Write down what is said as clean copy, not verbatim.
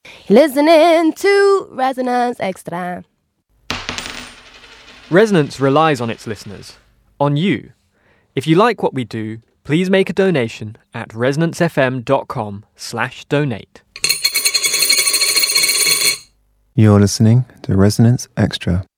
Listening to Resonance Extra. Resonance relies on its listeners, on you. If you like what we do, please make a donation at resonancefm.com/donate. You're listening to Resonance Extra.